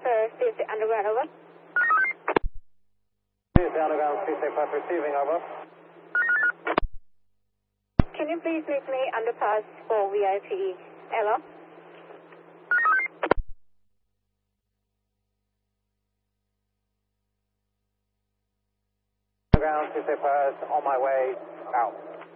for Tuesday Underground, over. Tuesday Underground, Tuesday Puff receiving, over. Can you please meet me underpass for VIP, Ella? Underground, Tuesday Puff, on my way out.